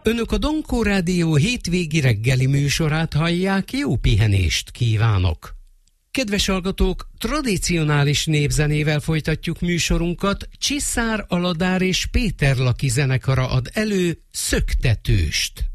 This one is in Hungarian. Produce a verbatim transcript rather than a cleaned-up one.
Önök a Donkó Rádió hétvégi reggeli műsorát hallják, jó pihenést kívánok! Kedves hallgatók, tradicionális népzenével folytatjuk műsorunkat. Csiszár Aladár és Péter Laki zenekara ad elő Szöktetőst.